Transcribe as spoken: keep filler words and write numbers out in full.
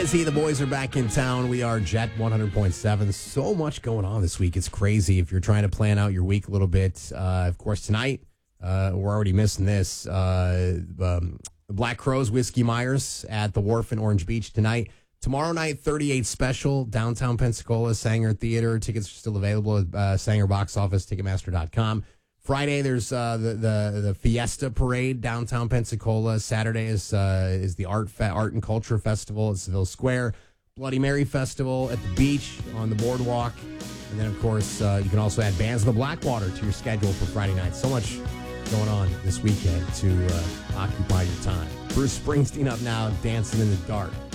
Lizzie, the boys are back in town. We are Jet one hundred point seven. So much going on this week. It's crazy. If you're trying to plan out your week a little bit, uh, of course, tonight, uh, we're already missing this. Uh, um, Black Crowes, Whiskey Myers at the Wharf in Orange Beach tonight. Tomorrow night, thirty-eight Special, downtown Pensacola, Sanger Theater. Tickets are still available at uh, Sanger Box Office, Ticketmaster dot com. Friday, there's uh, the, the the Fiesta Parade, downtown Pensacola. Saturday is uh, is the Art Fe- Art and Culture Festival at Seville Square. Bloody Mary Festival at the beach on the boardwalk. And then, of course, uh, you can also add Bands of the Blackwater to your schedule for Friday night. So much going on this weekend to uh, occupy your time. Bruce Springsteen up now, Dancing in the Dark.